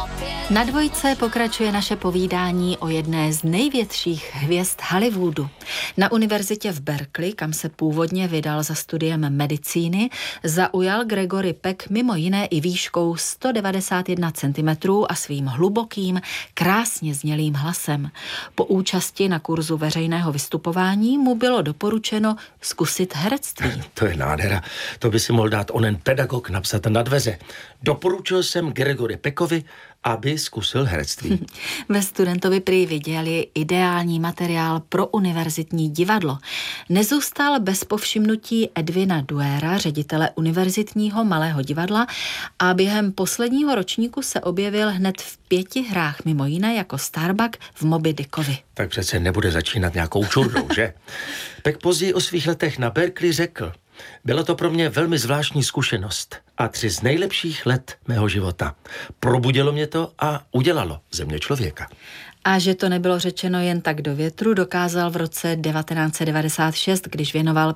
Na Dvojce pokračuje naše povídání o jedné z největších hvězd Hollywoodu. Na univerzitě v Berkeley, kam se původně vydal za studiem medicíny, zaujal Gregory Peck mimo jiné i výškou 191 cm a svým hlubokým, krásně znělým hlasem. Po účasti na kurzu veřejného vystupování mu bylo doporučeno zkusit herectví. To je nádhera. To by si mohl dát onen pedagog napsat na dveře. Doporučil jsem Gregory Peckovi, aby zkusil herectví. Ve studentovi prý viděli ideální materiál pro univerzitní divadlo. Nezůstal bez povšimnutí Edwina Duera, ředitele univerzitního malého divadla, a během posledního ročníku se objevil hned v 5 hrách, mimo jiné jako Starbuck v Moby Dickovi. Tak přece nebude začínat nějakou čurdou, že? Peck později o svých letech na Berkeley řekl: byla to pro mě velmi zvláštní zkušenost a 3 z nejlepších let mého života. Probudilo mě to a udělalo ze mě člověka. A že to nebylo řečeno jen tak do větru, dokázal v roce 1996, když věnoval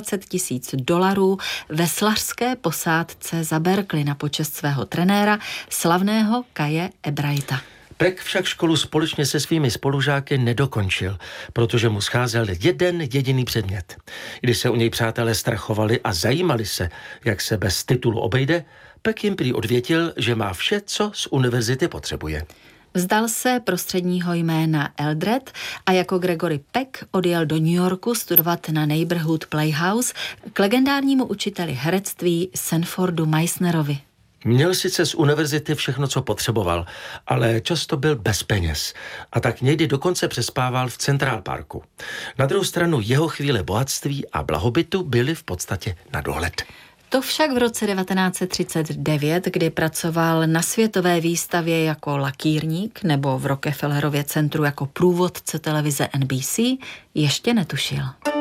$25 000 veslařské posádce za Berkeley na počest svého trenéra, slavného Kaye Ebrighta. Peck však školu společně se svými spolužáky nedokončil, protože mu scházel jeden jediný předmět. Když se u něj přátelé strachovali a zajímali se, jak se bez titulu obejde, Peck jim prý odvětil, že má vše, co z univerzity potřebuje. Vzdal se prostředního jména Eldred a jako Gregory Peck odjel do New Yorku studovat na Neighborhood Playhouse k legendárnímu učiteli herectví Sanfordu Meisnerovi. Měl sice z univerzity všechno, co potřeboval, ale často byl bez peněz a tak někdy dokonce přespával v Central Parku. Na druhou stranu jeho chvíle bohatství a blahobytu byly v podstatě na dohled. To však v roce 1939, kdy pracoval na světové výstavě jako lakýrník nebo v Rockefellerově centru jako průvodce televize NBC, ještě netušil.